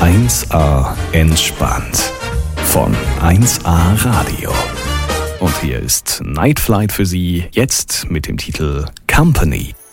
1A entspannt von 1A Radio. Und hier ist Night Flight für Sie, jetzt mit dem Titel Company.